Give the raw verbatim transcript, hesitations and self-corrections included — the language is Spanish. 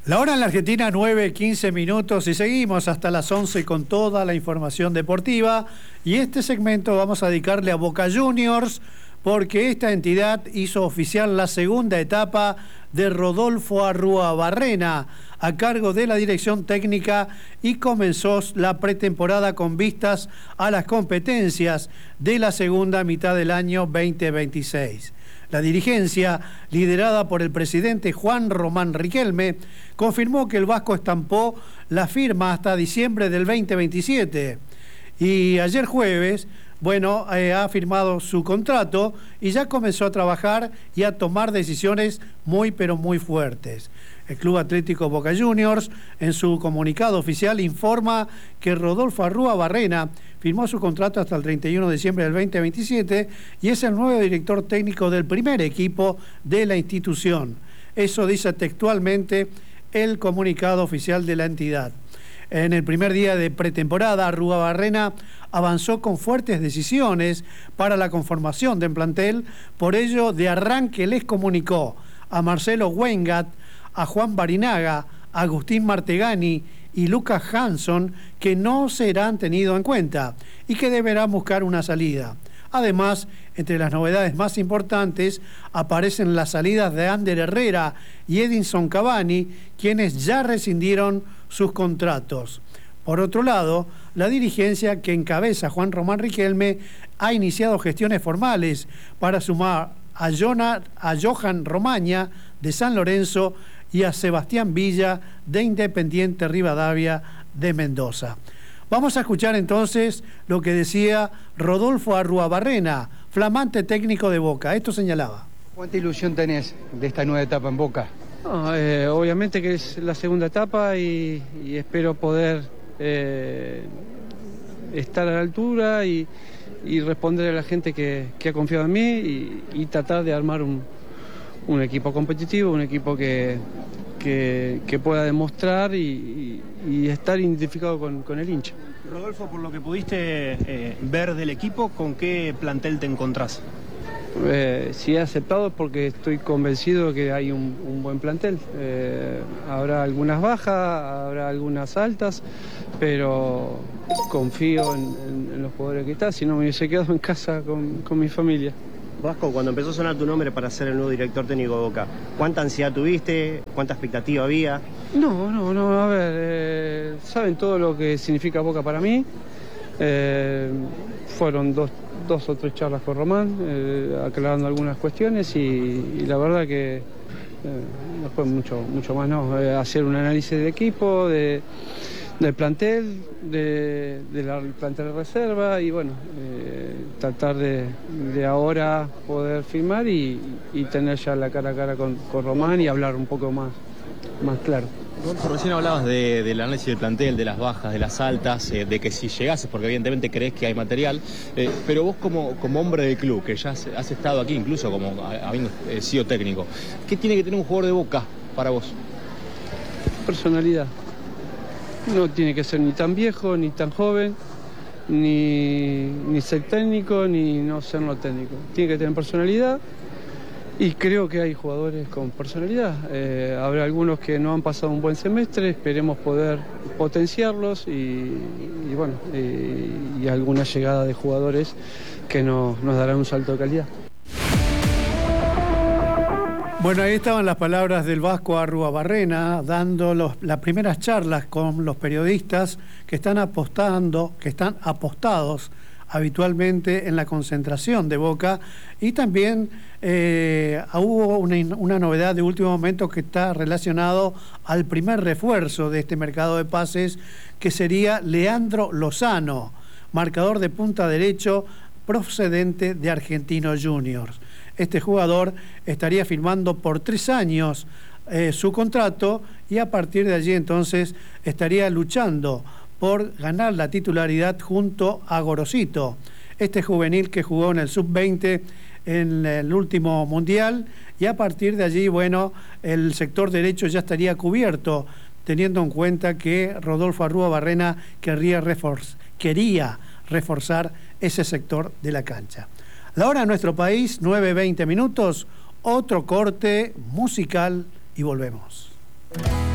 La hora en la Argentina, nueve, quince minutos y seguimos hasta las once con toda la información deportiva. Y este segmento vamos a dedicarle a Boca Juniors porque esta entidad hizo oficial la segunda etapa de Rodolfo Arruabarrena a cargo de la dirección técnica y comenzó la pretemporada con vistas a las competencias de la segunda mitad del año veinte veintiséis. La dirigencia, liderada por el presidente Juan Román Riquelme, confirmó que el vasco estampó la firma hasta diciembre del veinte veintisiete. Y ayer jueves, bueno, eh, ha firmado su contrato y ya comenzó a trabajar y a tomar decisiones muy, pero muy fuertes. El Club Atlético Boca Juniors, en su comunicado oficial, informa que Rodolfo Arruabarrena firmó su contrato hasta el treinta y uno de diciembre del veinte veintisiete y es el nuevo director técnico del primer equipo de la institución. Eso dice textualmente el comunicado oficial de la entidad. En el primer día de pretemporada, Arruabarrena avanzó con fuertes decisiones para la conformación del plantel. Por ello, de arranque les comunicó a Marcelo Wengat, a Juan Barinaga, a Agustín Martegani y Lucas Hanson que no serán tenidos en cuenta y que deberán buscar una salida. Además, entre las novedades más importantes aparecen las salidas de Ander Herrera y Edinson Cavani, quienes ya rescindieron sus contratos. Por otro lado, la dirigencia que encabeza Juan Román Riquelme ha iniciado gestiones formales para sumar a, Jonah, a Johan Romaña de San Lorenzo y a Sebastián Villa de Independiente Rivadavia de Mendoza. Vamos a escuchar entonces lo que decía Rodolfo Arruabarrena, flamante técnico de Boca. Esto señalaba. ¿Cuánta ilusión tenés de esta nueva etapa en Boca? No, eh, obviamente que es la segunda etapa y, y espero poder eh, estar a la altura y, y responder a la gente que, que ha confiado en mí y, y tratar de armar un, un equipo competitivo, un equipo que, que, que pueda demostrar y, y, y estar identificado con, con el hincha. Rodolfo, por lo que pudiste eh, ver del equipo, ¿con qué plantel te encontrás? Eh, si he aceptado es porque estoy convencido que hay un, un buen plantel. Eh, habrá algunas bajas, habrá algunas altas, pero confío en, en, en los jugadores que están, si no me hubiese quedado en casa con, con mi familia. Vasco, cuando empezó a sonar tu nombre para ser el nuevo director técnico de Boca, ¿cuánta ansiedad tuviste? ¿Cuánta expectativa había? No, no, no, a ver, eh, saben todo lo que significa Boca para mí. Eh, fueron dos, dos o tres charlas con Román, eh, aclarando algunas cuestiones y, y la verdad que eh, después mucho, mucho más, ¿no? Eh, hacer un análisis del equipo, de, del plantel, de, de la plantel de reserva y bueno, eh, tratar de, de ahora poder firmar y, y tener ya la cara a cara con, con Román y hablar un poco más, más claro. Rodolfo, recién hablabas de, del análisis del plantel, de las bajas, de las altas, eh, de que si llegases, porque evidentemente crees que hay material, eh, pero vos como, como hombre del club, que ya has, has estado aquí, incluso como habiendo eh, sido técnico, ¿qué tiene que tener un jugador de Boca para vos? Personalidad. No tiene que ser ni tan viejo, ni tan joven, ni, ni ser técnico, ni no ser no técnico. Tiene que tener personalidad. Y creo que hay jugadores con personalidad. Eh, habrá algunos que no han pasado un buen semestre, esperemos poder potenciarlos y, y bueno, y, y alguna llegada de jugadores que nos, nos darán un salto de calidad. Bueno, ahí estaban las palabras del vasco Arruabarrena dando los, las primeras charlas con los periodistas que están apostando, que están apostados habitualmente en la concentración de Boca y también eh, hubo una, una novedad de último momento que está relacionado al primer refuerzo de este mercado de pases que sería Leandro Lozano, marcador de punta derecho procedente de Argentinos Juniors. Este jugador estaría firmando por tres años eh, su contrato y a partir de allí entonces estaría luchando por ganar la titularidad junto a Gorosito, este juvenil que jugó en el sub veinte en el último mundial y a partir de allí, bueno, el sector derecho ya estaría cubierto, teniendo en cuenta que Rodolfo Arruabarrena querría, reforz quería reforzar ese sector de la cancha. La hora en nuestro país, nueve veinte minutos, otro corte musical y volvemos.